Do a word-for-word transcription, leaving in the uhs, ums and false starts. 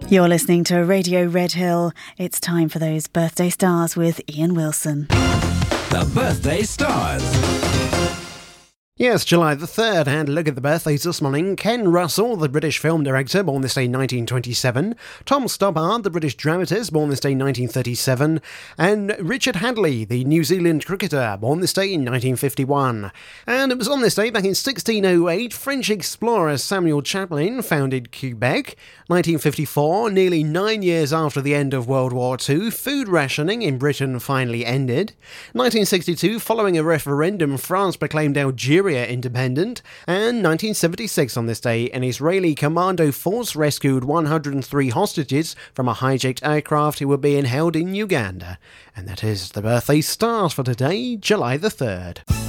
You're listening to Radio Red Hill. It's time for those birthday stars with Ian Wilson. The Birthday Stars. Yes, July the third, and look at the birthdays this morning. Ken Russell, the British film director, born this day nineteen twenty-seven. Tom Stoppard, the British dramatist, born this day nineteen thirty-seven. And Richard Hadley, the New Zealand cricketer, born this day in nineteen fifty-one. And it was on this day back in sixteen oh eight, French explorer Samuel Champlain founded Quebec. nineteen fifty-four, nearly nine years after the end of World War Two, food rationing in Britain finally ended. nineteen sixty-two, following a referendum, France proclaimed Algeria independent, and nineteen seventy-six on this day, an Israeli commando force rescued one hundred three hostages from a hijacked aircraft who were being held in Uganda. And that is the birthday stars for today, July the third.